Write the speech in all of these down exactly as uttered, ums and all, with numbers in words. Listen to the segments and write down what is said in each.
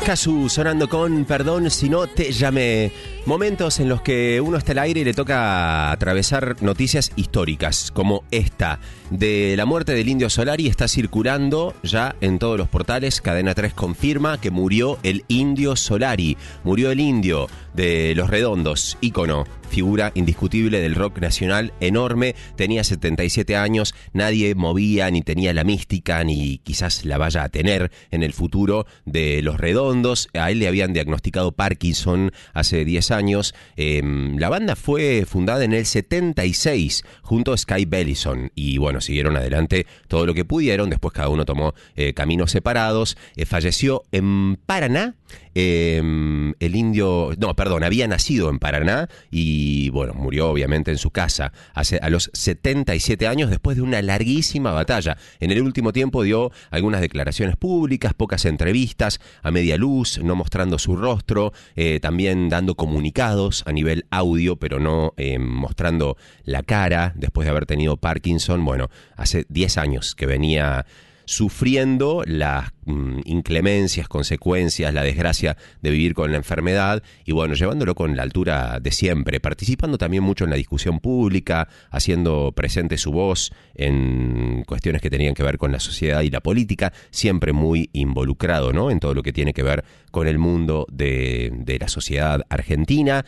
Casu sonando con Perdón si no te llamé. Momentos en los que uno está al aire y le toca atravesar noticias históricas, como esta de la muerte del Indio Solari. Está circulando ya en todos los portales. Cadena tres confirma que murió el Indio Solari. Murió el Indio de Los Redondos, ícono, figura indiscutible del rock nacional, enorme. Tenía setenta y siete años, nadie movía ni tenía la mística, ni quizás la vaya a tener en el futuro, de Los Redondos. A él le habían diagnosticado Parkinson hace diez años. Eh, la banda fue fundada en el setenta y seis junto a Sky Bellison y bueno, siguieron adelante todo lo que pudieron. Después cada uno tomó eh, caminos separados. Eh, falleció en Paraná. Eh, el Indio, no, perdón, había nacido en Paraná y bueno, murió obviamente en su casa hace, a los setenta y siete años, después de una larguísima batalla. En el último tiempo dio algunas declaraciones públicas, pocas entrevistas a media luz, no mostrando su rostro, eh, también dando comunicados a nivel audio, pero no eh, mostrando la cara, después de haber tenido Parkinson. Bueno, hace diez años que venía sufriendo las mm, inclemencias, consecuencias, la desgracia de vivir con la enfermedad y bueno, llevándolo con la altura de siempre, participando también mucho en la discusión pública, haciendo presente su voz en cuestiones que tenían que ver con la sociedad y la política, siempre muy involucrado, ¿no?, en todo lo que tiene que ver con el mundo de, de la sociedad argentina.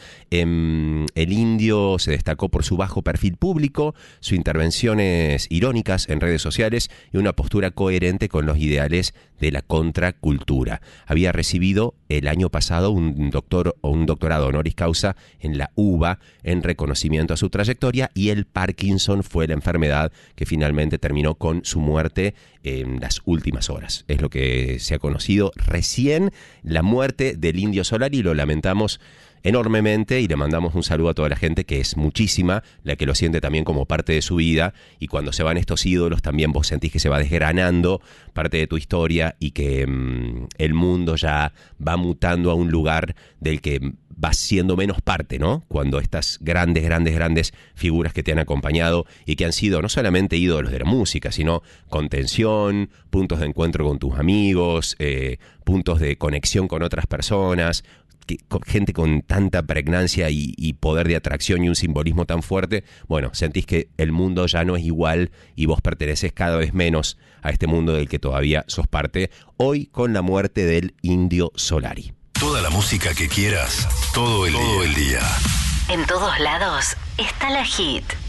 Eh, el Indio se destacó por su bajo perfil público, sus intervenciones irónicas en redes sociales y una postura coherente con los ideales de la contracultura. Había recibido el año pasado un doctor o un doctorado honoris causa en la U B A en reconocimiento a su trayectoria, y el Parkinson fue la enfermedad que finalmente terminó con su muerte en las últimas horas. Es lo que se ha conocido recién, la muerte del Indio Solari. Lo lamentamos enormemente y le mandamos un saludo a toda la gente, que es muchísima, la que lo siente también como parte de su vida, y cuando se van estos ídolos también vos sentís que se va desgranando parte de tu historia y que mmm, el mundo ya va mutando a un lugar del que vas siendo menos parte, ¿no? Cuando estas grandes, grandes, grandes figuras que te han acompañado y que han sido no solamente ídolos de la música, sino contención, puntos de encuentro con tus amigos, eh, puntos de conexión con otras personas, que, con gente con tanta pregnancia y, y poder de atracción y un simbolismo tan fuerte. Bueno, sentís que el mundo ya no es igual y vos perteneces cada vez menos a este mundo del que todavía sos parte, hoy con la muerte del Indio Solari. Toda la música que quieras, todo el, todo el día. En todos lados está la Hit.